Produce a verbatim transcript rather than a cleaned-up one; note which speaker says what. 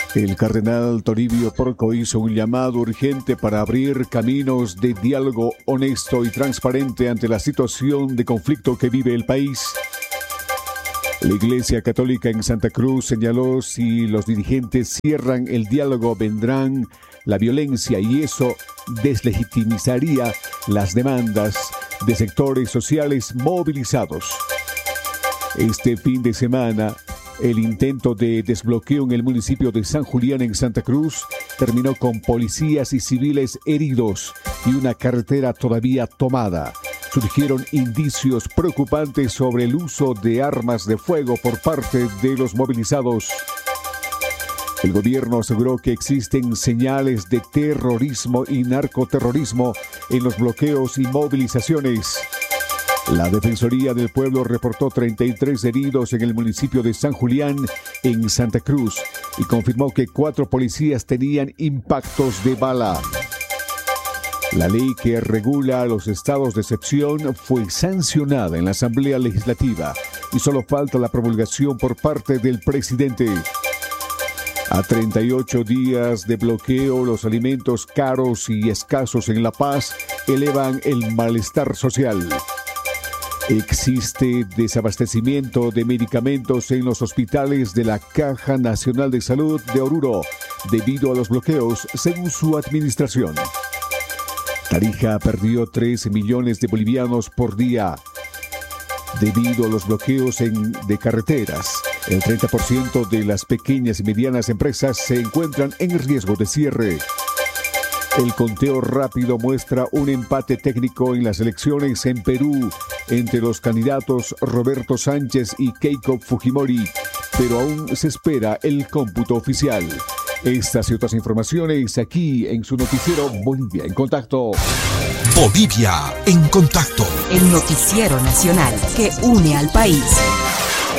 Speaker 1: El cardenal Toribio Porco hizo un llamado urgente para abrir caminos de diálogo honesto y transparente ante la situación de conflicto que vive el país. La Iglesia Católica en Santa Cruz señaló: si los dirigentes cierran el diálogo, vendrán la violencia y eso deslegitimizaría las demandas de sectores sociales movilizados. Este fin de semana, el intento de desbloqueo en el municipio de San Julián, en Santa Cruz, terminó con policías y civiles heridos y una carretera todavía tomada. Surgieron indicios preocupantes sobre el uso de armas de fuego por parte de los movilizados. El gobierno aseguró que existen señales de terrorismo y narcoterrorismo en los bloqueos y movilizaciones. La Defensoría del Pueblo reportó treinta y tres heridos en el municipio de San Julián, en Santa Cruz, y confirmó que cuatro policías tenían impactos de bala. La ley que regula los estados de excepción fue sancionada en la Asamblea Legislativa y solo falta la promulgación por parte del presidente. A treinta y ocho días de bloqueo, los alimentos caros y escasos en La Paz elevan el malestar social. Existe desabastecimiento de medicamentos en los hospitales de la Caja Nacional de Salud de Oruro debido a los bloqueos, según su administración. Tarija perdió tres millones de bolivianos por día debido a los bloqueos en, de carreteras. El treinta por ciento de las pequeñas y medianas empresas se encuentran en riesgo de cierre. El conteo rápido muestra un empate técnico en las elecciones en Perú entre los candidatos Roberto Sánchez y Keiko Fujimori, pero aún se espera el cómputo oficial. Estas y otras informaciones aquí en su noticiero Bolivia en Contacto.
Speaker 2: Bolivia en Contacto.
Speaker 3: El noticiero nacional que une al país.